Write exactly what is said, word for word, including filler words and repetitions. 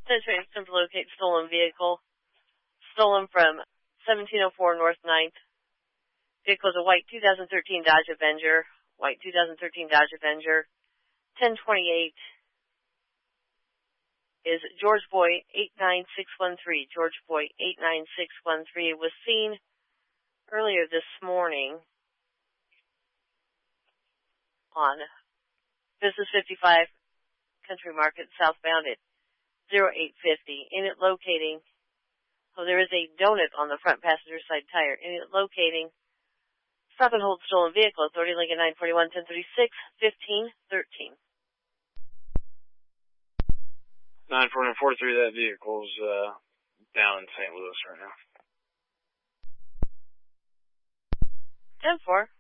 Century to locate stolen vehicle. Stolen from seventeen oh four North ninth. Vehicle is a white two thousand thirteen Dodge Avenger. White two thousand thirteen Dodge Avenger. ten twenty-eight is George Boy eight nine six one three. George Boy eight nine six one three was seen earlier this morning on Business fifty-five Country Market southbound at oh eight fifty. In it locating, oh, there is a donut on the front passenger side tire. In it locating, stop and hold stolen vehicle. Authority Lincoln nine forty-one, ten thirty-six, fifteen thirteen. nine four nine four three, that vehicle's uh, down in Saint Louis right now. ten four.